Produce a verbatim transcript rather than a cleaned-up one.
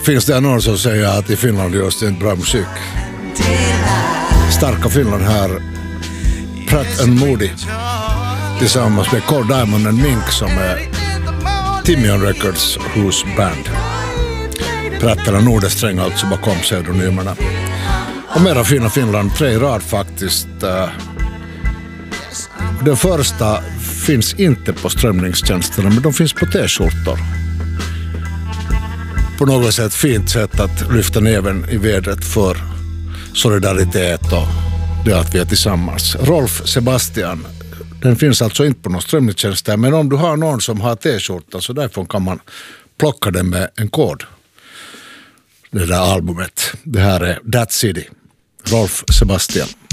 Finns det någon som säger att i Finland görs det inte bra musik? Starka Finland här, Pratt and Moody tillsammans med Core Diamond and Mink som är Timian Records husband. Pratt eller Nordesträng alltså bakom pseudonymerna. Och mera fina Finland, tre i rad faktiskt. Den första finns inte på strömningstjänsterna, men de finns på t-skjortor. På något sätt fint sätt att lyfta näven i vädret för solidaritet och det att vi är tillsammans. Rolf Sebastian, den finns alltså inte på någon strömningstjänster, men om du har någon som har t-skjorta så därifrån kan man plocka den med en kod. Det där albumet. Det här är That City. Rolf Sebastian.